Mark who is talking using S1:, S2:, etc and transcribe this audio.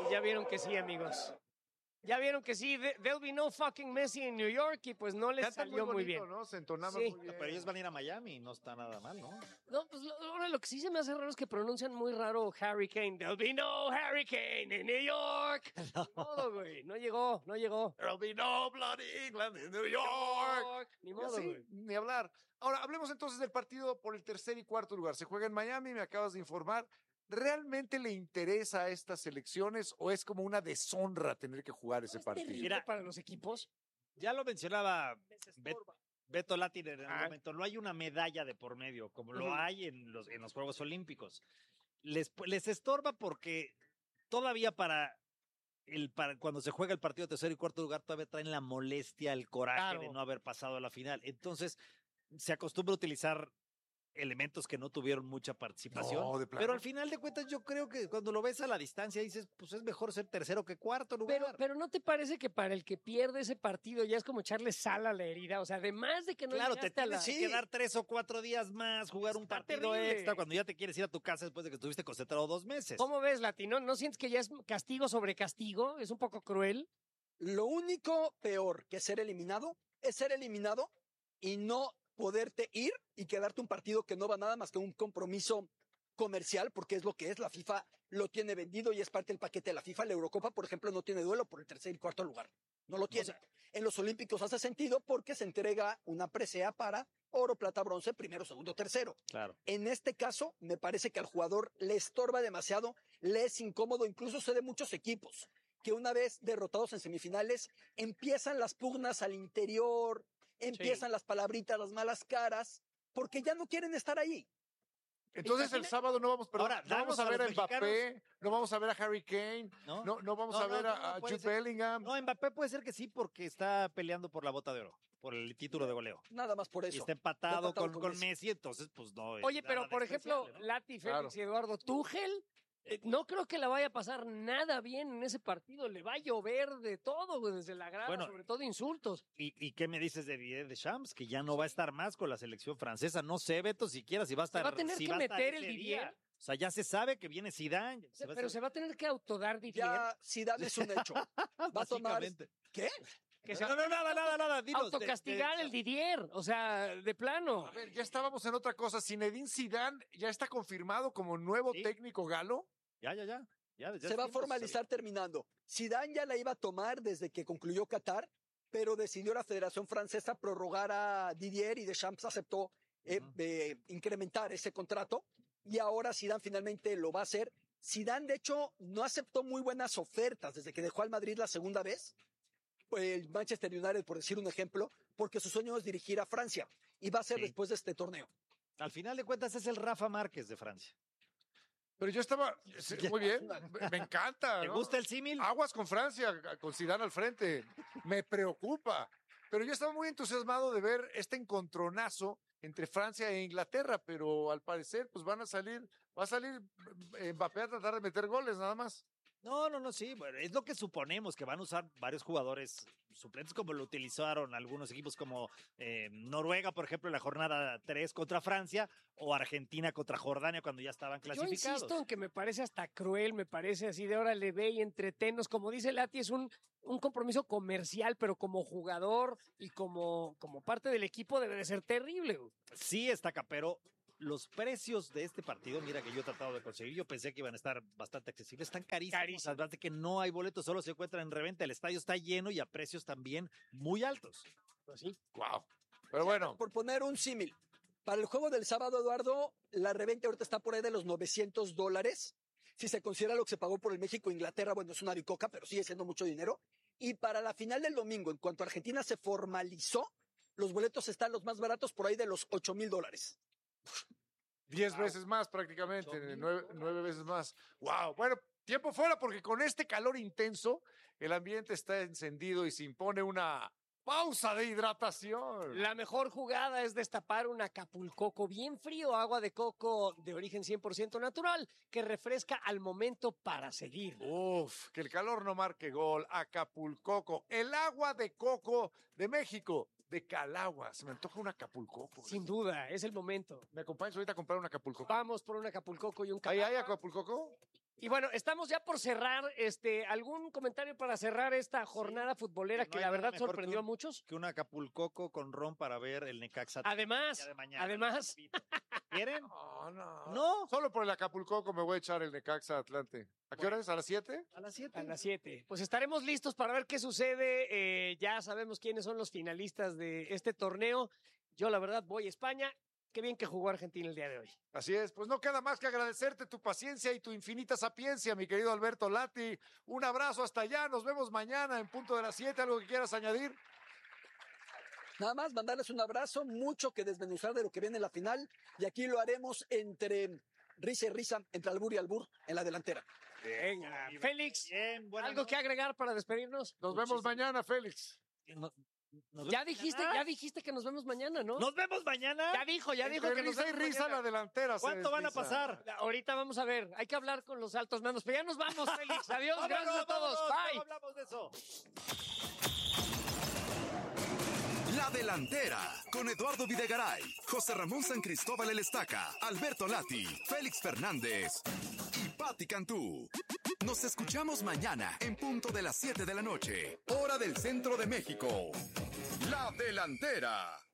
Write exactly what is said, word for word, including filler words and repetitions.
S1: ya vieron que sí, amigos. Ya vieron que sí, there'll be no fucking Messi en New York y pues no les
S2: Cantan
S1: salió
S2: muy, bonito,
S1: muy bien.
S2: ¿no? Se entonaban
S1: Sí.
S2: muy bien.
S3: Pero ellos van a ir a Miami, no está nada mal, ¿no?
S1: No, pues lo, ahora lo que sí se me hace raro es que pronuncian muy raro Hurricane. There'll be no hurricane in New York. No, modo, güey. No llegó, no llegó.
S2: There'll be no bloody England in New York.
S1: Ni
S2: Y
S1: modo,
S2: así,
S1: güey.
S2: ni hablar. Ahora, hablemos entonces del partido por el tercer y cuarto lugar. Se juega en Miami, me acabas de informar. ¿Realmente le interesa a estas elecciones o es como una deshonra tener que jugar ese
S1: Es
S2: partido?
S1: terrible
S3: Mira,
S1: para los equipos.
S3: Ya lo mencionaba
S1: Les
S3: Bet-
S1: estorba.
S3: Beto Latin en algún
S1: Ah.
S3: momento. No hay una medalla de por medio, como lo
S1: Ujú.
S3: hay en los, en los Juegos Olímpicos. Les, les estorba porque todavía para, el, para cuando se juega el partido de tercer y cuarto lugar, todavía traen la molestia, el coraje
S1: Claro.
S3: de no haber pasado a la final. Entonces, se acostumbra a utilizar elementos que no tuvieron mucha participación.
S2: No, de plano.
S3: Pero al final de cuentas, yo creo que cuando lo ves a la distancia, dices, pues es mejor ser tercero que cuarto lugar.
S1: Pero, pero ¿no te parece que para el que pierde ese partido ya es como echarle sal a la herida? O sea, además de que no
S3: Claro, te
S1: llegaste a la...
S3: tienes que quedar tres o cuatro días más, jugar un
S1: Está
S3: partido
S1: terrible.
S3: extra cuando ya te quieres ir a tu casa después de que estuviste concentrado dos meses.
S1: ¿Cómo ves, Latino? ¿No sientes que ya es castigo sobre castigo? ¿Es un poco cruel?
S4: Lo único peor que ser eliminado es ser eliminado y no poderte ir y quedarte un partido que no va nada más que un compromiso comercial, porque es lo que es. La FIFA lo tiene vendido y es parte del paquete de la FIFA. La Eurocopa, por ejemplo, no tiene duelo por el tercer y cuarto lugar. No lo tiene.
S3: O sea,
S4: en los Olímpicos hace sentido porque se entrega una presea para oro, plata, bronce, primero, segundo, tercero.
S3: Claro.
S4: En este caso, me parece que al jugador le estorba demasiado, le es incómodo, incluso se de muchos equipos que una vez derrotados en semifinales, empiezan las pugnas al interior, empiezan
S1: Sí.
S4: las palabritas, las malas caras, porque ya no quieren estar ahí.
S2: Entonces el sábado no vamos, perdón,
S3: Ahora,
S2: no vamos
S3: danos
S2: a
S3: a
S2: ver a
S3: los
S2: Mbappé, no vamos a ver a Harry Kane,
S3: ¿No?
S2: no, no vamos
S3: No,
S2: a
S3: no,
S2: ver
S3: no,
S2: a,
S3: no
S2: a
S3: puede
S2: Jude
S3: ser.
S2: Bellingham.
S3: No, Mbappé puede ser que sí, porque está peleando por la bota de oro, por el título de goleo.
S4: Nada más por
S3: Y
S4: eso.
S3: está empatado,
S4: Empatado
S3: con,
S4: con
S3: con
S4: Messi.
S3: Messi. entonces pues no. es
S1: Oye, pero
S3: nada
S1: por ejemplo,
S3: despreciable, ¿no?
S1: Lati, Félix
S2: Claro.
S1: y Eduardo, Tuchel, eh, no creo que la vaya a pasar nada bien en ese partido. Le va a llover de todo, güey, desde la grada,
S3: Bueno.
S1: sobre todo insultos.
S3: ¿Y, ¿Y qué me dices de Didier Deschamps? Que ya no va a estar más con la selección francesa. No sé, Beto, siquiera si va a estar.
S1: va a tener
S3: si
S1: que
S3: va a estar
S1: meter el
S3: ese
S1: Didier.
S3: día. O sea, ya se sabe que viene Zidane. se va a
S1: Pero
S3: hacer-
S1: se va a tener que autodar Didier.
S4: Ya Zidane es un hecho. Va a tomar...
S3: Básicamente.
S4: ¿Qué?
S1: Que se
S3: No, no, nada, nada, nada. Dinos,
S1: autocastigar
S3: de- de-
S1: el Didier. O sea, de plano.
S2: A ver, ya estábamos en otra cosa. Zinedine Zidane ya está confirmado como nuevo
S3: Sí.
S2: técnico galo.
S3: Ya, ya, ya. ya, ya
S4: Se va a
S3: tiempo
S4: formalizar terminando. Zidane ya la iba a tomar desde que concluyó Qatar, pero decidió la Federación Francesa prorrogar a Didier y Deschamps aceptó eh,
S3: Ujú.
S4: eh, incrementar ese contrato y ahora Zidane finalmente lo va a hacer. Zidane, de hecho, no aceptó muy buenas ofertas desde que dejó al Madrid la segunda vez, el Manchester United, por decir un ejemplo, porque su sueño es dirigir a Francia y va a ser
S3: Sí.
S4: después de este torneo.
S3: Al final de cuentas es el Rafa Márquez de Francia.
S2: Pero yo estaba, sí, muy bien, me, me encanta.
S3: ¿Te
S2: ¿no?
S3: gusta el símil?
S2: Aguas con Francia, con Zidane al frente. Me preocupa. Pero yo estaba muy entusiasmado de ver este encontronazo entre Francia e Inglaterra, pero al parecer pues van a salir, va a salir eh, Mbappé a tratar de meter goles nada más.
S3: No, no, no, sí, bueno, es lo que suponemos, que van a usar varios jugadores suplentes como lo utilizaron algunos equipos como eh, Noruega, por ejemplo, en la jornada tres contra Francia, o Argentina contra Jordania cuando ya estaban
S1: Yo
S3: clasificados.
S1: insisto en que me parece hasta cruel, me parece así de ahora le ve y entretenos. Como dice Lati, es un, un compromiso comercial, pero como jugador y como, como parte del equipo debe de ser terrible. Güey.
S3: Sí, estaca, pero los precios de este partido, mira que yo he tratado de conseguir, yo pensé que iban a estar bastante accesibles, están carísimos,
S1: Carísimo.
S3: además de que no hay boletos, solo se encuentran en reventa, el estadio está lleno y a precios también muy altos.
S1: Pues sí.
S2: Wow. Pero bueno,
S4: Por poner un símil, para el juego del sábado, Eduardo, la reventa ahorita está por ahí de los novecientos dólares. Si se considera lo que se pagó por el México-Inglaterra, bueno, es una bicoca, pero sigue siendo mucho dinero. Y para la final del domingo, en cuanto Argentina se formalizó, los boletos están los más baratos por ahí de los ocho mil dólares.
S2: diez veces más prácticamente, nueve, nueve veces más. Wow. Bueno, tiempo fuera porque con este calor intenso, el ambiente está encendido y se impone una pausa de hidratación.
S1: La mejor jugada es destapar un Acapulcoco bien frío, agua de coco de origen cien por ciento natural, que refresca al momento para seguir.
S2: Uf, que el calor no marque gol. Acapulcoco, el agua de coco de México, de Calagua. Se me antoja un Acapulcoco.
S1: Sin duda, es el momento.
S2: ¿Me acompañas ahorita a comprar un Acapulcoco?
S1: Vamos por un Acapulcoco y un
S2: ¿Ahí hay
S1: Calagua.
S2: Acapulcoco?
S1: Y bueno, estamos ya por cerrar. Este, ¿algún comentario para cerrar esta jornada futbolera
S3: Que no
S1: que
S3: hay
S1: la
S3: nada
S1: verdad
S3: mejor
S1: sorprendió
S3: que
S1: a
S3: un-
S1: muchos?
S3: Que un Acapulcoco con ron para ver el Necaxa.
S1: Además,
S3: día de mañana.
S1: además,
S3: ¿Quieren?
S2: No, no.
S3: No.
S2: Solo por el Acapulco me voy a echar el Necaxa Atlante. ¿A qué hora es? ¿A las siete?
S3: A las siete.
S1: a las siete. Pues estaremos listos para ver qué sucede. Eh, ya sabemos quiénes son los finalistas de este torneo. Yo, la verdad, voy a España. Qué bien que jugó Argentina el día de hoy.
S2: Así es, pues no queda más que agradecerte tu paciencia y tu infinita sapiencia, mi querido Alberto Lati. Un abrazo hasta allá, nos vemos mañana en punto de las siete. ¿Algo que quieras añadir?
S4: Nada más mandarles un abrazo, mucho que desmenuzar de lo que viene en la final, y aquí lo haremos entre risa y risa, entre albur y albur, en la delantera.
S1: Venga, Félix,
S3: Bien, buenas
S1: ¿algo que
S3: noches.
S1: agregar para despedirnos?
S2: Nos vemos mañana, Félix.
S3: No- nos
S1: Ya
S3: vemos
S1: dijiste,
S3: mañana.
S1: ya dijiste que nos vemos mañana, ¿no?
S3: ¿Nos vemos mañana?
S1: Ya dijo, ya dijo
S2: Entre
S1: que nos
S2: risa y
S1: vemos
S2: risa
S1: mañana.
S2: la delantera. se
S3: ¿Cuánto van a
S2: desliza.
S3: pasar?
S1: Ahorita vamos a ver, hay que hablar con los altos mandos, pero ya nos vamos, Félix. Adiós,
S3: Vámonos,
S1: gracias a todos.
S3: vámonos,
S1: Bye.
S3: no hablamos de eso.
S5: La Delantera, con Eduardo Videgaray, José Ramón San Cristóbal El Estaca, Alberto Lati, Félix Fernández y Pati Cantú. Nos escuchamos mañana en punto de las siete de la noche, hora del centro de México. La Delantera.